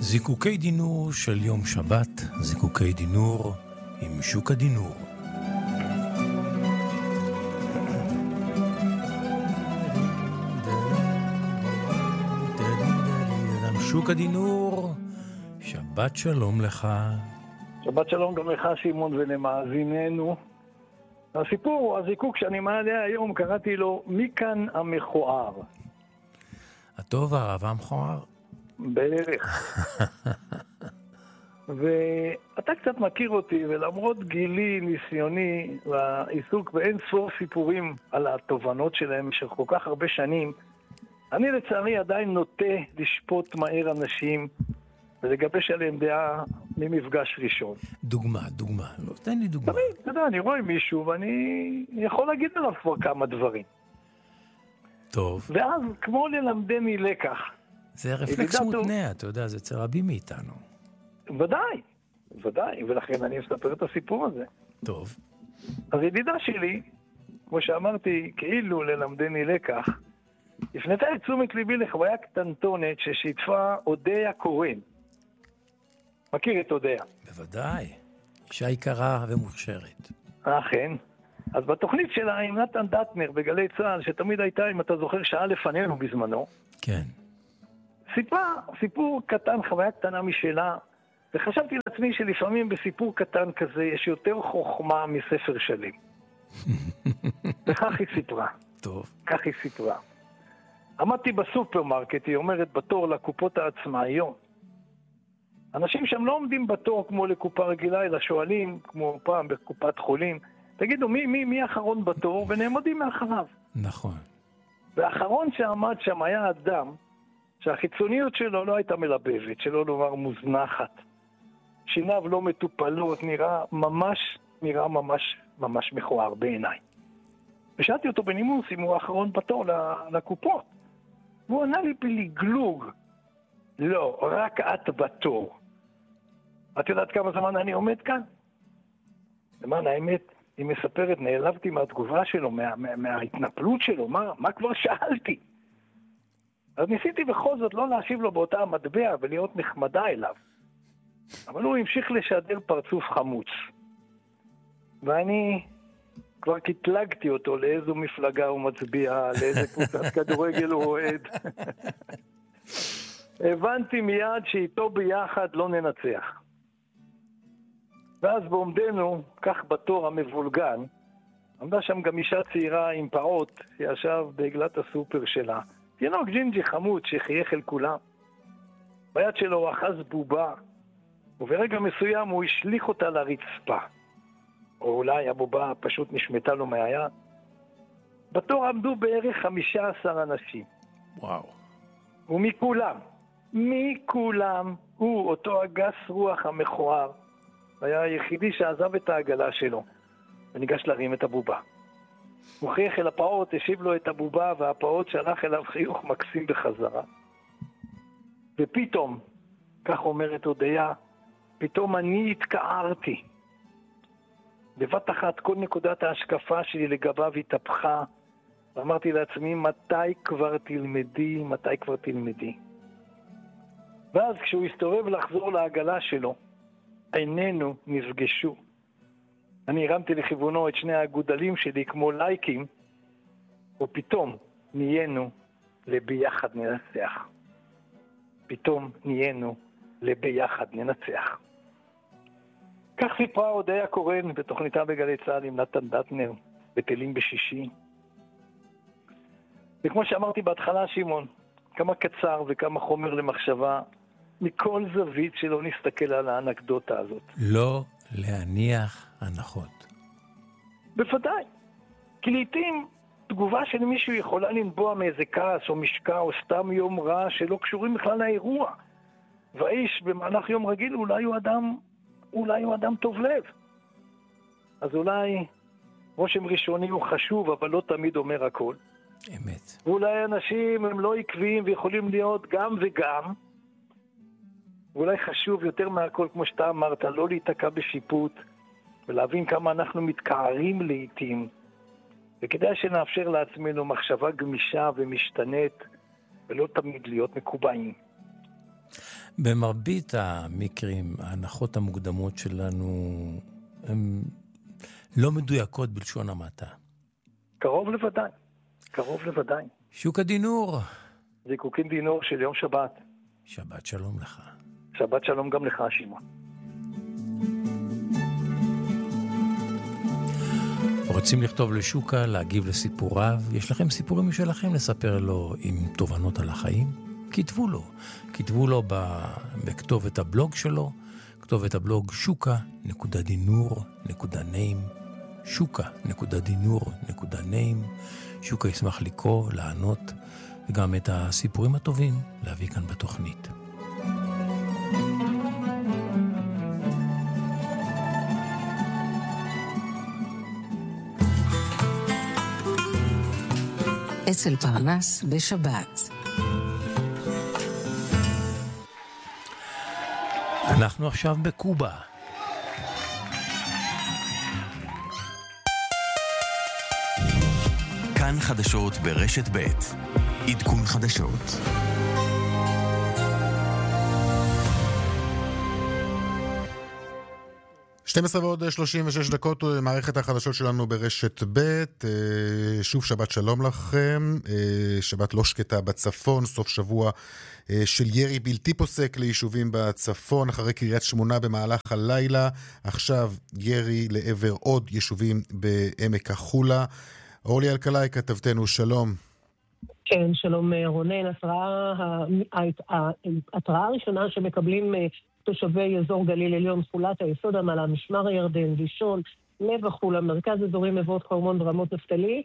זיקוקי דינור של יום שבת, זיקוקי דינור עם שוק הדינור. שוק הדינור, שבת שלום לך. שבת שלום גם לך שמעון ולמאזיננו. הסיפור הוא הזיקוק שאני מעלה היום, קראתי לו מכאן המכוער. הטוב הרב המכוער? בערך. ואתה קצת מכיר אותי, ולמרות גילי, ניסיוני, והעיסוק באין ספור סיפורים על התובנות שלהם של כל כך הרבה שנים, אני לצערי עדיין נוטה לשפוט מהר אנשים ולגבש עליהם דעה ממפגש ראשון. דוגמה. לא, תן לי דוגמה. אתה יודע, אני רואה מישהו ואני יכול להגיד עליו כבר כמה דברים. טוב. ואז כמו ללמדני לקח. זה רפלקס מותנה, אתה יודע, זה אצל רבים מאיתנו. ודאי, ולכן אני אספר את הסיפור הזה. טוב. אז ידידה שלי, כמו שאמרתי, כאילו ללמדני לקח, הפנתה את תשומת ליבי לחוויה קטנטונת ששיתפה אודיה קורן. מכיר את אודיה? בוודאי. אישה יקרה ומוכשרת. אכן. אז בתוכנית שלה עם נתן דטנר בגלי צהל, שתמיד הייתה, אם אתה זוכר, שעה לפנינו בזמנו. כן. סיפרה סיפור קטן, חוויה קטנה משלה, וחשבתי לעצמי שלפעמים בסיפור קטן כזה יש יותר חוכמה מספר שלם. וכך היא סיפרה. טוב. כך היא סיפרה. עמדתי בסופרמרקט, היא אומרת, בתור לקופות העצמאיות. אנשים שם לא עומדים בתור כמו לקופה רגילה, אלא שואלים, כמו פעם בקופת חולים, תגידו, מי האחרון בתור? ונעמדים מאחריו. נכון. והאחרון שעמד שם היה אדם, שהחיצוניות שלו לא הייתה מלבבת, שלא לומר מוזנחת. שיניו לא מטופלות, נראה ממש מכוער בעיניי. ושאלתי אותו בנימוס אם הוא האחרון בתור לקופות. והוא ענה לי בלגלוג, לא, רק את בתור. את יודעת כמה זמן אני עומד כאן? למען האמת, היא מספרת, נעלבתי מהתגובה שלו, מההתנפלות שלו, מה כבר שאלתי? אז ניסיתי בכל זאת לא להשיב לו באותה המטבע ולהיות נחמדה אליו. אבל הוא המשיך לשדר פרצוף חמוץ. ואני כבר קטלגתי אותו לאיזו מפלגה הוא מצביע, לאיזה קבוצת כדורגל הוא אוהד. הבנתי מיד שאיתו ביחד לא ננצח. ואז בעומדנו, כך בתור המבולגן, עמדה שם גם אישה צעירה עם פעוט שישב בעגלת הסופר שלה. תינוק ג'ינג'י חמוד שחייך אל כולם. ביד שלו הוא אחז בובה, וברגע מסוים הוא השליך אותה לרצפה. או אולי הבובה פשוט נשמטה לו מהיד. בתור עמדו בערך 15 אנשים. וואו. מכולם, הוא, אותו הגס רוח המכוער, היה היחידי שעזב את העגלה שלו, וניגש להרים את הבובה. הוא חייך אל הפעוט, השיב לו את הבובה, והפעוט שלח אליו חיוך מקסים בחזרה. ופתאום, כך אומרת הודיה, פתאום אני התקערתי. בבת אחת כל נקודת ההשקפה שלי לגביו התהפכה, ואמרתי לעצמי, מתי כבר תלמדי? ואז כשהוא הסתובב לחזור לעגלה שלו, עינינו נפגשו. אני הרמתי לכיוונו את שני הגודלים שלי כמו לייקים, ופתאום נהיינו לביחד ננצח. כך סיפרה אודיה קורן בתוכניתה בגלי צהל עם נתן דטנר, בטלים בשישי. וכמו שאמרתי בהתחלה, שמעון, כמה קצר וכמה חומר למחשבה, מכל זווית שלא נסתכל על האנקדוטה הזאת. לא להניח הנחות. בוודאי. כי לעתים תגובה של מישהו יכולה לנבוע מאיזה כעס או משקע או סתם יום רע שלא קשורים בכלל לאירוע. והאיש במהלך יום רגיל אולי הוא אדם טוב לב. אז אולי רושם ראשוני הוא חשוב, אבל לא תמיד אומר הכל. אמת. ואולי אנשים הם לא עקביים ויכולים להיות גם וגם. ואולי חשוב יותר מהכל, כמו שאתה אמרת, לא להתעקע בשיפוט, ולהבין כמה אנחנו מתקערים לעתים. וכדאי שנאפשר לעצמנו מחשבה גמישה ומשתנית, ולא תמיד להיות מקובעים. במרבית המקרים, ההנחות המוקדמות שלנו הן לא מדויקות בלשון המעטה. קרוב לוודאי, קרוב לוודאי. שוקה דינור. זיקוקין דינור של יום שבת. שבת שלום לך. שבת שלום גם לך, שמעון. רוצים לכתוב לשוקה, להגיב לסיפוריו? יש לכם סיפורים משלכם לספר לו עם תובנות על החיים? כתבו לו בכתובת הבלוג שלו, כתובת הבלוג shuka.dinur.name, shuka.dinur.name. שוקה ישמח לקרוא, לענות, וגם את הסיפורים הטובים להביא כאן בתוכנית. אצל פרנס בשבת. אנחנו עכשיו בקובה. כאן חדשות ברשת ב'. עדכון חדשות. ועוד 36 דקות מערכת החדשות שלנו ברשת ב'. שוב שבת שלום לכם. שבת לא שקטה בצפון, סוף שבוע של ירי בלתי פוסק ליישובים בצפון, אחרי קריית שמונה במהלך הלילה, עכשיו ירי לעבר עוד יישובים בעמק החולה. אורלי אלקלעי כתבתנו, שלום. כן, שלום רונן. ההתראה הראשונה שמקבלים תושבי אזור גליל עליון, חולת היסוד, המעלה, משמר הירדן, דישון, לב החולה, מרכז אזורי מבואות חרמון ברמות נפתלי,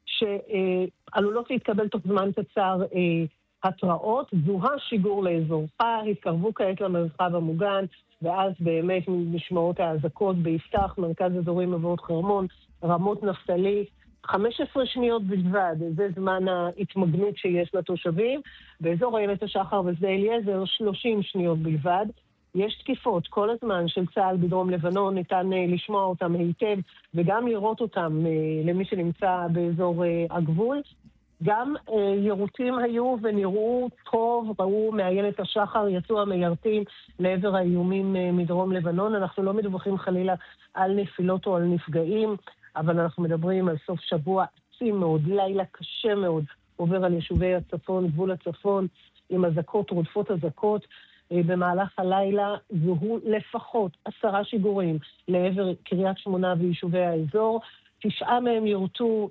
שעלולות להתקבל תוך זמן קצר התראות. זוהה שיגור לאזורך, התקרבו כעת למרחב המוגן, ואז באמת נשמעות האזעקות ביפתח, מרכז אזורי מבואות חרמון, רמות נפתלי, 15 שניות בלבד, זה זמן ההתמגנות שיש לתושבים. באזור איילת השחר ושדה אליעזר 30 שניות בלבד. יש תקיפות כל הזמן של צה"ל בדרום לבנון, ניתן לשמוע אותם היטב וגם לראות אותם למי שנמצא באזור הגבול. גם יירוטים היו ונראו טוב, ראו מאיילת השחר, יצאו המיירטים לעבר האיומים מדרום לבנון. אנחנו לא מדווחים חלילה על נפילות או על נפגעים, אבל אנחנו מדברים על סוף שבוע עצים מאוד, לילה קשה מאוד, עובר על יישובי הצפון, גבול הצפון, עם אזעקות, רודפות אזעקות. במהלך הלילה זוהו לפחות 10 שיגורים לעבר קריית שמונה ויישובי האזור. 9 מהם יורטו,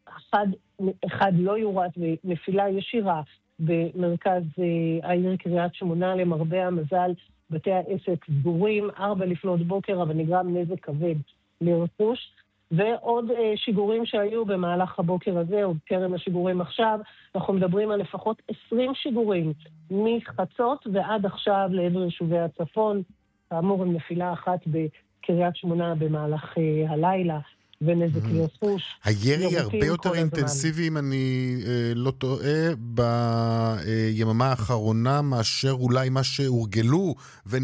אחד לא יורט, ונפילה ישירה במרכז העיר קריית שמונה. למרבה המזל, בתי העסק סגורים, 4 לפנות בוקר, אבל נגרם נזק כבד לרכוש. ועוד שיגורים שהיו במהלך הבוקר הזה, או קרן השיגורים עכשיו, אנחנו מדברים על לפחות 20 שיגורים מחצות ועד עכשיו לעבר יישובי הצפון, כאמור עם נפילה אחת בקריית שמונה במהלך הלילה, ונזק לרכוש. הירי הרבה יותר אינטנסיבי, אם אני לא טועה, ביממה האחרונה, מאשר אולי מה שהורגלו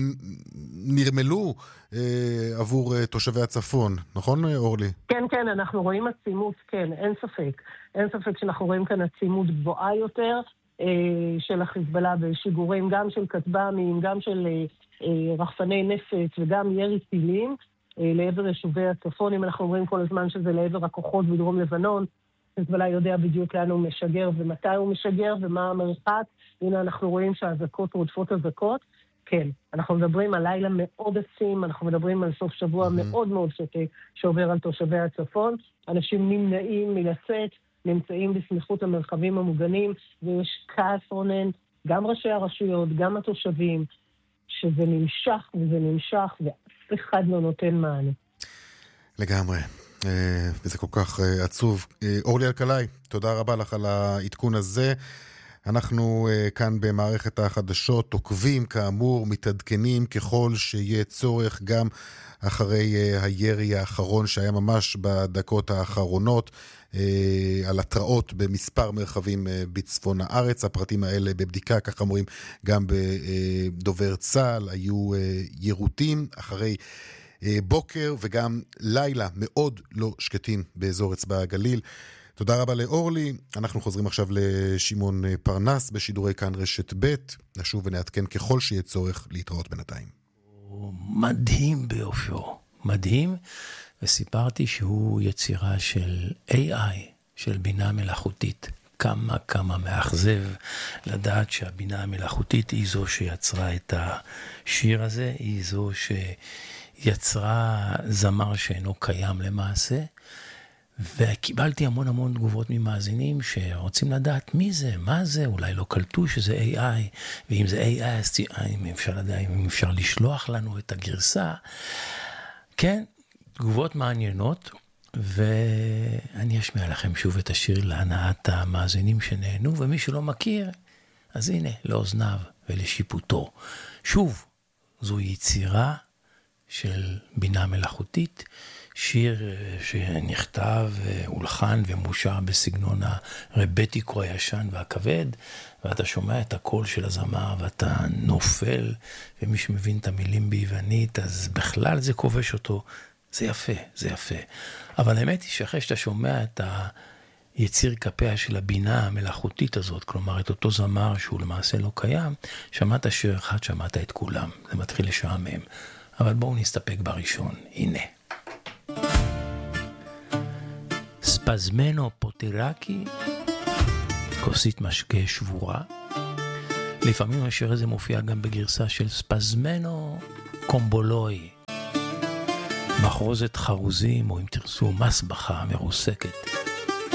ונרמלו עבור תושבי הצפון. נכון, אורלי? כן, כן, אנחנו רואים עצימות, כן, אין ספק. אין ספק שאנחנו רואים כאן עצימות גבוהה יותר של החיזבאללה בשיגורים, גם של כטב"מים, גם של רחפני נפץ וגם ירי טילים. לעבר יישובי הצפון, אם אנחנו אומרים כל הזמן שזה לעבר הכוחות בדרום לבנון, חיזבאללה יודע בדיוק לאן הוא משגר ומתי הוא משגר ומה המרחק. הנה אנחנו רואים שהאזעקות רודפות אזעקות. כן, אנחנו מדברים על לילה מאוד עצים, אנחנו מדברים על סוף שבוע מאוד מאוד שקט שעובר על תושבי הצפון. אנשים נמנעים מלצאת, נמצאים בסמיכות המרחבים המוגנים, ויש כעס רונן, גם ראשי הרשויות, גם התושבים, שזה נמשך וזה נמשך, ואף אחד לא נותן מענה. לגמרי, וזה כל כך עצוב. אורלי אלקלעי, תודה רבה לך על העדכון הזה. אנחנו כאן במערכת החדשות עוקבים, כאמור, מתעדכנים ככל שיהיה צורך, גם אחרי הירי האחרון שהיה ממש בדקות האחרונות, על התראות במספר מרחבים בצפון הארץ. הפרטים האלה בבדיקה, כך אומרים גם בדובר צה"ל, היו יירוטים אחרי בוקר וגם לילה מאוד לא שקטים באזור אצבע הגליל. תודה רבה לאורלי. אנחנו חוזרים עכשיו לשמעון פרנס בשידורי כאן רשת ב'. נשוב ונעדכן ככל שיהיה צורך. להתראות בינתיים. מדהים באופיו, מדהים, וסיפרתי שהוא יצירה של AI, של בינה מלאכותית. כמה מאכזב לדעת שהבינה המלאכותית היא זו שיצרה את השיר הזה, היא זו שיצרה זמר שאינו קיים למעשה, וקיבלתי המון תגובות ממאזינים שרוצים לדעת מי זה, מה זה, אולי לא קלטו שזה AI, ואם זה AI, אז אם אפשר לשלוח לנו את הגרסה. כן, תגובות מעניינות, ואני אשמיע לכם שוב את השיר להנאת המאזינים שנהנו, ומי שלא מכיר, אז הנה, לאוזניו ולשיפוטו. שוב, זו יצירה של בינה מלאכותית, שיר שנכתב, הולחן ומושר בסגנון הרבטיקו הישן והכבד, ואתה שומע את הקול של הזמר ואתה נופל, ומי שמבין את המילים ביוונית, אז בכלל זה כובש אותו. זה יפה, זה יפה. אבל האמת היא שאחרי שאתה שומע את היציר כפיה של הבינה המלאכותית הזאת, כלומר את אותו זמר שהוא למעשה לא קיים, שמעת שיר אחד, שמעת את כולם. זה מתחיל לשעמם. אבל בואו נסתפק בראשון. הנה. ספזמנו פוטירקי, כוסית משקה שבורה. לפעמים השיר הזה מופיע גם בגרסה של ספזמנו קומבולוי, מחרוזת חרוזים, או אם תרצו מסבחה מרוסקת.